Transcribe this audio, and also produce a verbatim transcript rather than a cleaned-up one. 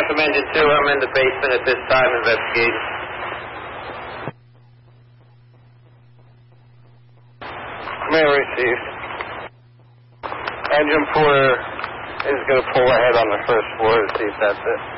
from Engine two. I'm in the basement at this time investigating. Command received. Engine four is going to pull ahead on the first floor to see if that's it.